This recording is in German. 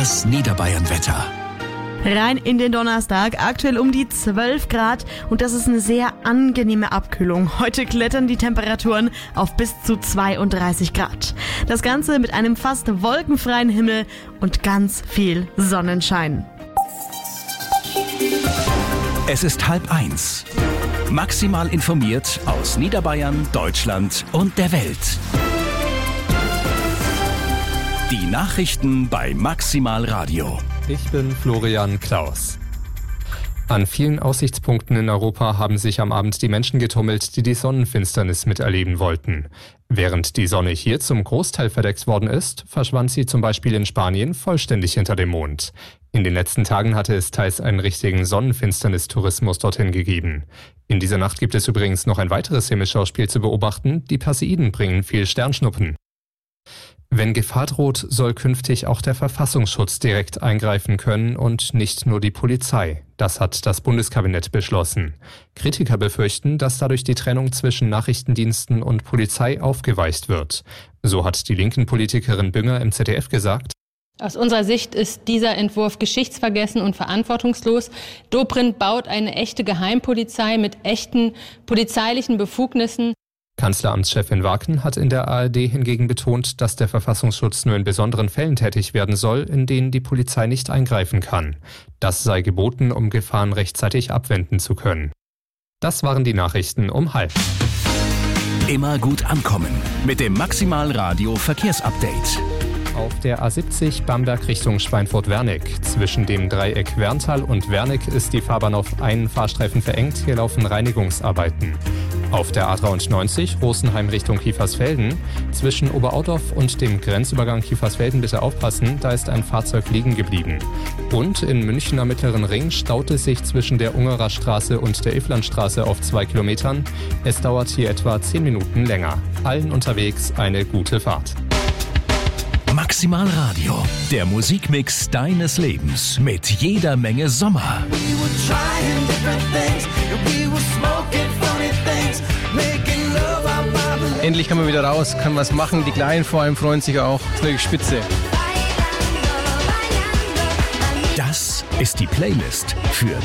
Das Niederbayern-Wetter. Rein in den Donnerstag, aktuell um die 12 Grad und das ist eine sehr angenehme Abkühlung. Heute klettern die Temperaturen auf bis zu 32 Grad. Das Ganze mit einem fast wolkenfreien Himmel und ganz viel Sonnenschein. Es ist 12:30. Maximal informiert aus Niederbayern, Deutschland und der Welt. Die Nachrichten bei Maximal Radio. Ich bin Florian Klaus. An vielen Aussichtspunkten in Europa haben sich am Abend die Menschen getummelt, die die Sonnenfinsternis miterleben wollten. Während die Sonne hier zum Großteil verdeckt worden ist, verschwand sie zum Beispiel in Spanien vollständig hinter dem Mond. In den letzten Tagen hatte es teils einen richtigen Sonnenfinsternis-Tourismus dorthin gegeben. In dieser Nacht gibt es übrigens noch ein weiteres Himmelschauspiel zu beobachten. Die Perseiden bringen viel Sternschnuppen. Wenn Gefahr droht, soll künftig auch der Verfassungsschutz direkt eingreifen können und nicht nur die Polizei. Das hat das Bundeskabinett beschlossen. Kritiker befürchten, dass dadurch die Trennung zwischen Nachrichtendiensten und Polizei aufgeweicht wird. So hat die linken Politikerin Bünger im ZDF gesagt: Aus unserer Sicht ist dieser Entwurf geschichtsvergessen und verantwortungslos. Dobrindt baut eine echte Geheimpolizei mit echten polizeilichen Befugnissen. Kanzleramtschefin Waken hat in der ARD hingegen betont, dass der Verfassungsschutz nur in besonderen Fällen tätig werden soll, in denen die Polizei nicht eingreifen kann. Das sei geboten, um Gefahren rechtzeitig abwenden zu können. Das waren die Nachrichten um 12:30. Immer gut ankommen mit dem Maximal Radio Verkehrsupdate. Auf der A70 Bamberg Richtung Schweinfurt-Wernig. Zwischen dem Dreieck Werntal und Wernig ist die Fahrbahn auf einen Fahrstreifen verengt. Hier laufen Reinigungsarbeiten. Auf der A93 Rosenheim Richtung Kiefersfelden. Zwischen Oberaudorf und dem Grenzübergang Kiefersfelden bitte aufpassen, da ist ein Fahrzeug liegen geblieben. Und in München am Mittleren Ring staut es sich zwischen der Ungerer Straße und der Ifflandstraße auf 2 Kilometern. Es dauert hier etwa 10 Minuten länger. Allen unterwegs eine gute Fahrt. Maximal Radio, der Musikmix deines Lebens mit jeder Menge Sommer. Endlich kann man wieder raus, kann was machen. Die Kleinen vor allem freuen sich auch. Das ist wirklich spitze. Das ist die Playlist für